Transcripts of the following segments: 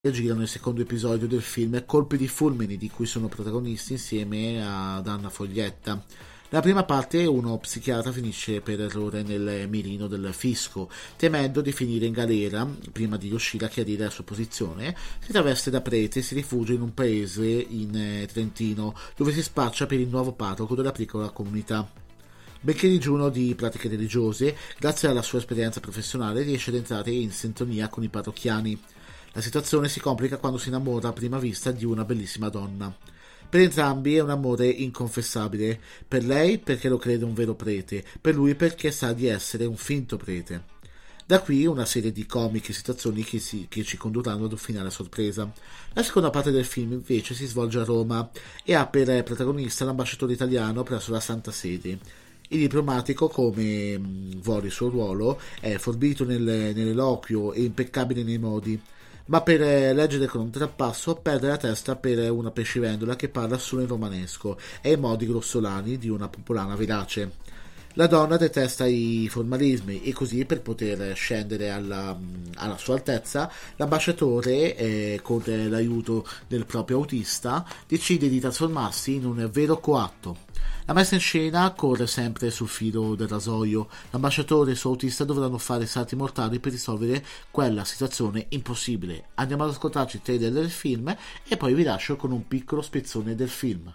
girano il secondo episodio del film Colpi di fulmini, di cui sono protagonisti insieme ad Anna Foglietta. Nella prima parte uno psichiatra finisce per errore nel mirino del fisco. Temendo di finire in galera, prima di riuscire a chiarire la sua posizione, si traveste da prete e si rifugia in un paese in Trentino, dove si spaccia per il nuovo parroco della piccola comunità. Benché digiuno di pratiche religiose, grazie alla sua esperienza professionale riesce ad entrare in sintonia con i parrocchiani. La situazione si complica quando si innamora a prima vista di una bellissima donna. Per entrambi è un amore inconfessabile, per lei perché lo crede un vero prete, per lui perché sa di essere un finto prete. Da qui una serie di comiche situazioni che ci condurranno ad un finale a sorpresa. La seconda parte del film invece si svolge a Roma e ha per protagonista l'ambasciatore italiano presso la Santa Sede. Il diplomatico, come vuole il suo ruolo, è forbito nell'eloquio e impeccabile nei modi, ma per leggere con un trapasso perde la testa per una pescivendola che parla solo in romanesco e in modi grossolani di una popolana verace. La donna detesta i formalismi e così, per poter scendere alla sua altezza, l'ambasciatore, con l'aiuto del proprio autista, decide di trasformarsi in un vero coatto. La messa in scena corre sempre sul filo del rasoio. L'ambasciatore e il suo autista dovranno fare salti mortali per risolvere quella situazione impossibile. Andiamo ad ascoltarci il trailer del film e poi vi lascio con un piccolo spezzone del film.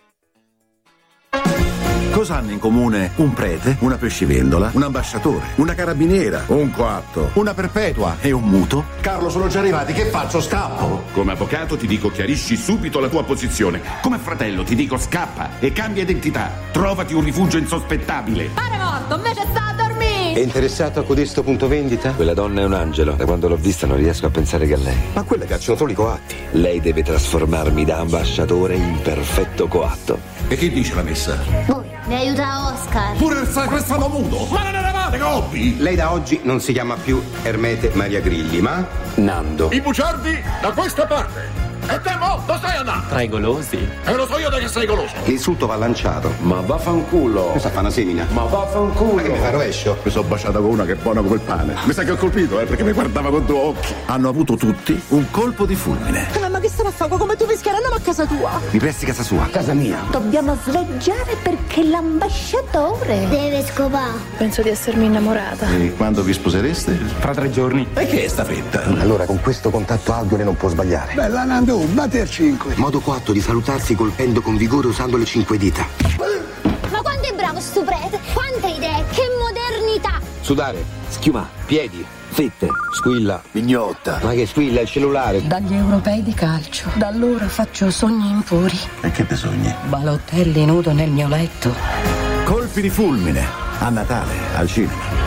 Cosa hanno in comune un prete, una pescivendola, un ambasciatore, una carabiniera, un coatto, una perpetua e un muto? Carlo, sono già arrivati, che faccio? Scappo? Come avvocato ti dico chiarisci subito la tua posizione. Come fratello ti dico scappa e cambia identità. Trovati un rifugio insospettabile. Pare morto, invece sta a dormire. È interessato a codesto punto vendita? Quella donna è un angelo. Da quando l'ho vista non riesco a pensare che a lei. Ma quelle cacciano solo i coatti. Lei deve trasformarmi da ambasciatore in perfetto coatto. E che dice la messa? Voi, mi aiuta Oscar. Pure il sacrestano muto. Ma non eravate coppi? Lei da oggi non si chiama più Ermete Maria Grilli, ma Nando. I bugiardi da questa parte. E te mo, dove stai andando? Tra i golosi. E lo so io da che sei goloso. L'insulto va lanciato. Ma vaffanculo. Cosa fa una semina? Ma vaffanculo. Ma che mi fa rovescio? Mi sono baciato con una che è buona come il pane. Mi sa che ho colpito, perché mi guardava con due occhi. Hanno avuto tutti un colpo di fulmine. Ma che starà a fare? Come tu fischierai? Andiamo a casa tua. Mi presti casa sua? Casa mia. Dobbiamo sleggiare perché l'ambasciatore deve scopare. Penso di essermi innamorata. E quando vi sposereste? Fra 3 giorni. E che è sta fretta? Allora con questo contatto audio lei non può sbagliare. Bella Nando, batterci. Modo coatto di salutarsi colpendo con vigore usando le 5 dita. Ma quanto è bravo sto prete? Quante idee, che modernità. Sudare, schiuma, piedi, fette, squilla, Pignotta. Ma che squilla, il cellulare. Dagli europei di calcio. Da allora faccio sogni impuri. E che te sogni? Balotelli nudo nel mio letto. Colpi di fulmine. A Natale, al cinema.